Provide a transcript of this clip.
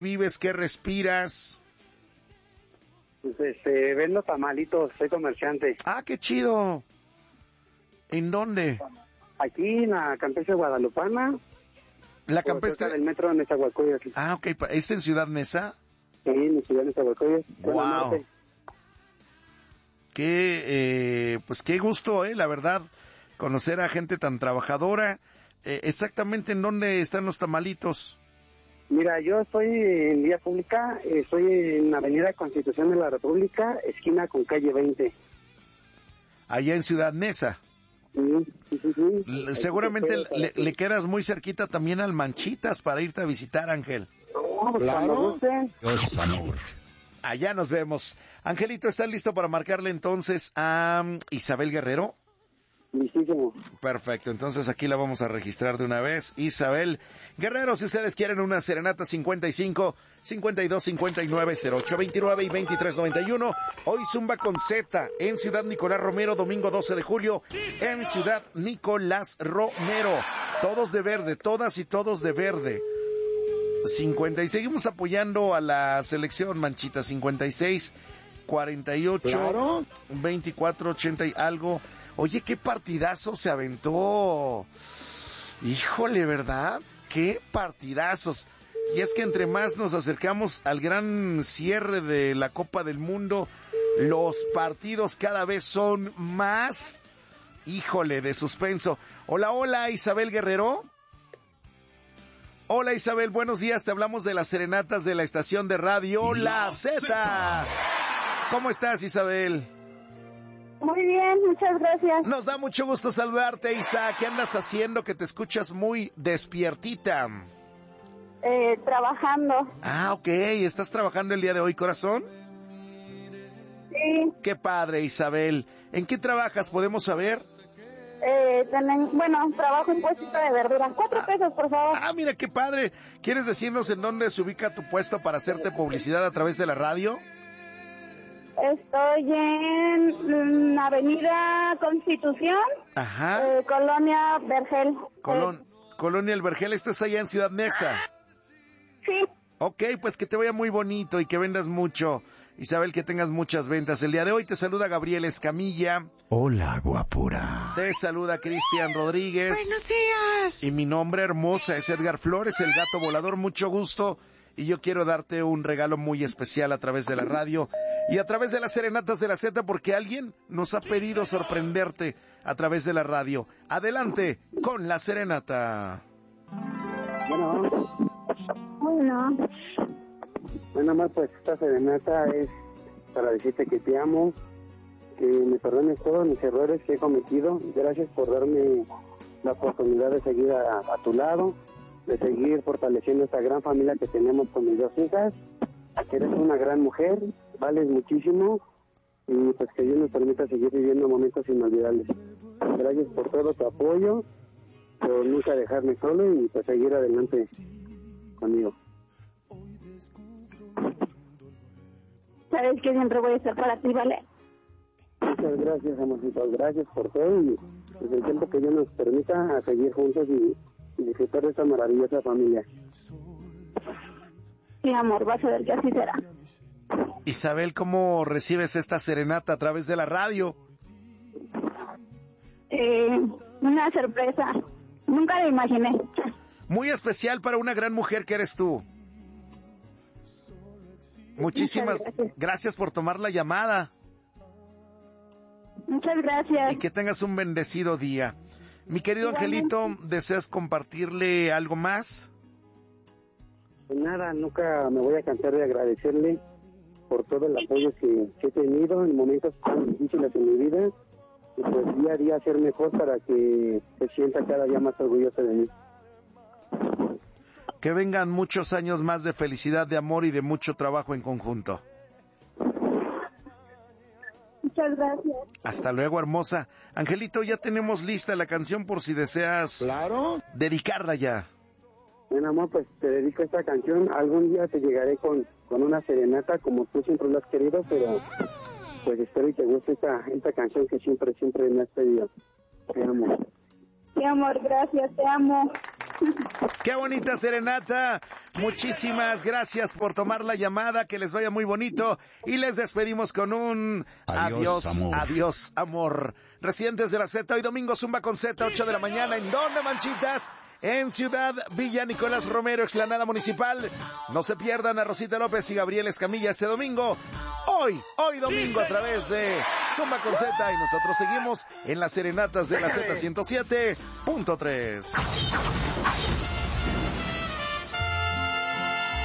vives? ¿Qué respiras? Pues vendo tamalitos, soy comerciante. Ah, qué chido. ¿En dónde? Aquí en la campestre guadalupana. La campestre del metro de Nezahualcóyotl. Ah, ok, ¿es en Ciudad Neza? Sí, en Ciudad Nezahualcóyotl. Wow. Pues qué gusto, la verdad, conocer a gente tan trabajadora. Exactamente, ¿en dónde están los tamalitos? Mira, yo estoy en vía pública, estoy en Avenida Constitución de la República, esquina con calle 20. Allá en Ciudad Neza. Sí. Seguramente le quedas muy cerquita también al Manchitas para irte a visitar, Ángel. Claro. Dios, amor. Allá nos vemos. Angelito, ¿estás listo para marcarle entonces a Isabel Guerrero? Listísimo. Perfecto, entonces aquí la vamos a registrar de una vez. Isabel Guerrero, si ustedes quieren una serenata, 55 52 59 08 29 y 23 91. Hoy Zumba con Z en Ciudad Nicolás Romero, domingo 12 de julio en Ciudad Nicolás Romero. Todos de verde, todas y todos de verde. 50 y seguimos apoyando a la selección, Manchita. 56 48 claro. 24 80 y algo. Oye, qué partidazo se aventó. Híjole, ¿verdad? Qué partidazos. Y es que entre más nos acercamos al gran cierre de la Copa del Mundo, los partidos cada vez son más, híjole, de suspenso. Hola, Isabel Guerrero. Hola, Isabel, buenos días. Te hablamos de las serenatas de la estación de radio La Z. ¿Cómo estás, Isabel? Muy bien, muchas gracias. Nos da mucho gusto saludarte, Isa. ¿Qué andas haciendo que te escuchas muy despiertita? Trabajando. Ah, ok. ¿Estás trabajando el día de hoy, corazón? Sí. Qué padre, Isabel. ¿En qué trabajas? ¿Podemos saber? Trabajo en puestito de verduras. 4 pesos, por favor. Ah, mira, qué padre. ¿Quieres decirnos en dónde se ubica tu puesto para hacerte publicidad a través de la radio? Estoy en Avenida Constitución. Ajá. Colonia Vergel. Colonia El Vergel, ¿esto es allá en Ciudad Neza? Sí. Ok, pues que te vaya muy bonito y que vendas mucho. Isabel, que tengas muchas ventas. El día de hoy te saluda Gabriel Escamilla. Hola, guapura. Te saluda Cristian Rodríguez. Buenos días. Y mi nombre hermosa es Edgar Flores, el gato volador. Mucho gusto. Y yo quiero darte un regalo muy especial a través de la radio y a través de las serenatas de la Z, porque alguien nos ha pedido sorprenderte a través de la radio. Adelante con la serenata. Bueno, amor, pues esta serenata es para decirte que te amo, que me perdones todos mis errores que he cometido. Gracias por darme la oportunidad de seguir a tu lado, de seguir fortaleciendo esta gran familia que tenemos con mis 2 hijas. Eres una gran mujer, vales muchísimo y pues que Dios nos permita seguir viviendo momentos inolvidables. Gracias por todo tu apoyo, por nunca dejarme solo y pues seguir adelante conmigo. Sabes que siempre voy a estar para ti, ¿vale? Muchas gracias, amorcito, gracias por todo y desde el tiempo que Dios nos permita a seguir juntos y disfrutar de esta maravillosa familia. Sí, amor, vas a ver que así será. Isabel, ¿cómo recibes esta serenata a través de la radio? Una sorpresa. Nunca lo imaginé. Muy especial para una gran mujer que eres tú. Muchísimas gracias por tomar la llamada. Muchas gracias. Y que tengas un bendecido día. Mi querido Angelito, ¿deseas compartirle algo más? Pues nada, nunca me voy a cansar de agradecerle por todo el apoyo que he tenido en momentos tan difíciles en mi vida y pues día a día ser mejor para que se sienta cada día más orgulloso de mí. Que vengan muchos años más de felicidad, de amor y de mucho trabajo en conjunto. Muchas gracias. Hasta luego, hermosa. Angelito, ya tenemos lista la canción por si deseas dedicarla ya. Bueno, amor, pues te dedico esta canción. Algún día te llegaré con una serenata como tú siempre lo has querido, pero pues espero y te guste esta canción que siempre me has pedido. Te amo. Sí, amor, gracias, te amo. Qué bonita serenata. Muchísimas gracias por tomar la llamada. Que les vaya muy bonito. Y les despedimos con un adiós, amor. Adiós, amor. Residentes de la Z, hoy domingo Zumba con Z, 8 de la mañana. ¿En dónde, Manchitas? En Ciudad Villa Nicolás Romero, Explanada Municipal. No se pierdan a Rosita López y Gabriel Escamilla este domingo. Hoy domingo a través de Zumba con Z. Y nosotros seguimos en las serenatas de la Z 107.3.